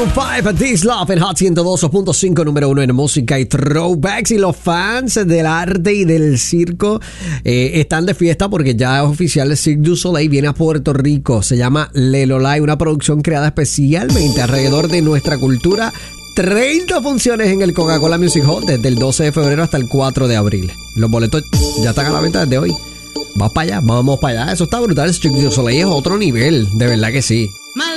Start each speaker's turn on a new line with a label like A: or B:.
A: Maroon 5, This Love en Hot 102.5, número 1 en música y throwbacks. Y los fans del arte y del circo están de fiesta porque ya es oficial. El Cirque du Soleil viene a Puerto Rico. Se llama Lelolai, una producción creada especialmente alrededor de nuestra cultura. 30 funciones en el Coca-Cola Music Hall desde el 12 de febrero hasta el 4 de abril. Los boletos ya están a la venta desde hoy. Vamos para allá. Eso está brutal. El Cirque du Soleil es otro nivel, de verdad que sí.